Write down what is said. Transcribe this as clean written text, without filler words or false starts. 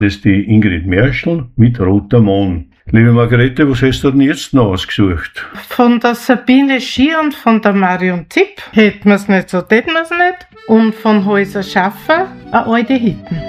Das ist die Ingrid Merschl mit Roter Mohn. Liebe Margarete, was hast du denn jetzt noch ausgesucht? Von der Sabine Schier und von der Marion Zipp, hätten wir es nicht, so täten wir es nicht. Und von Häuser Schaffer, eine alte Hitten.